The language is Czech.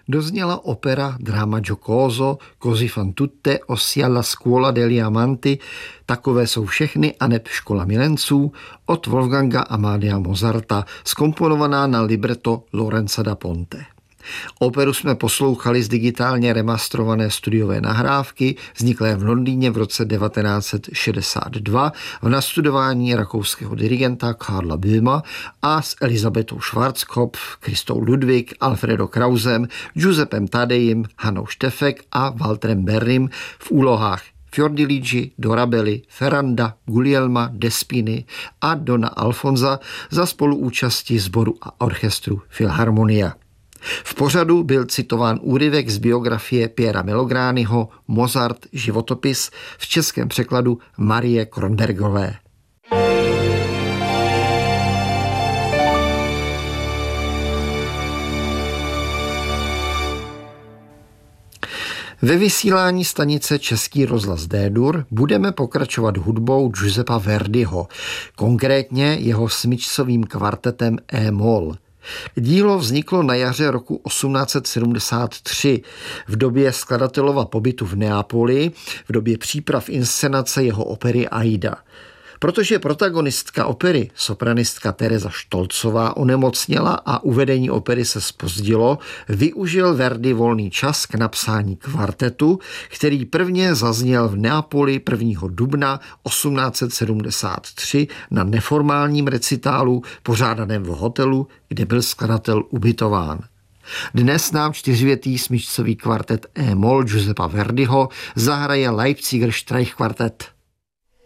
dozněla opera Drama giocoso Così fan tutte, ossia La scuola degli amanti, Takové jsou všechny, aneb Škola milenců, od Wolfganga Amadea Mozarta, zkomponovaná na libreto Lorenza da Ponte. Operu jsme poslouchali z digitálně remastrované studiové nahrávky, vzniklé v Londýně v roce 1962 v nastudování rakouského dirigenta Karla Böhma a s Elisabetou Schwarzkopf, Christou Ludwig, Alfredo Krausem, Giuseppem Tadejim, Hannou Štefek a Walterem Berrym v úlohách Fiordiligi, Dorabelli, Ferranda, Guglielma, Despiny a Dona Alfonsa za spoluúčasti sboru a orchestru Filharmonia. V pořadu byl citován úryvek z biografie Piera Melogrányho Mozart životopis v českém překladu Marie Kronbergové. Ve vysílání stanice Český rozhlas D-dur budeme pokračovat hudbou Giuseppa Verdiho, konkrétně jeho smyčcovým kvartetem E-moll. Dílo vzniklo na jaře roku 1873 v době skladatelova pobytu v Neapoli, v době příprav inscenace jeho opery Aida. Protože protagonistka opery, sopranistka Tereza Štolcová, onemocněla a uvedení opery se zpozdilo, využil Verdi volný čas k napsání kvartetu, který prvně zazněl v Neapoli 1. dubna 1873 na neformálním recitálu pořádaném v hotelu, kde byl skladatel ubytován. Dnes nám čtyřvětý smyčcový kvartet E-moll Giuseppa Verdiho zahraje Leipziger Streichquartett.